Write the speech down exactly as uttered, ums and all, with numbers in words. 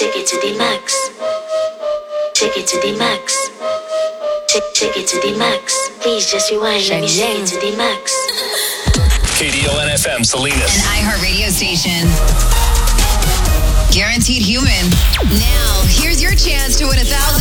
Take it to the max. Take it to the max. Take, take it to the max. Please just rewind. Let me take it to the max. K D O N F M Salinas. An iHeart radio station. Guaranteed human. Now, here's your chance to win a thousand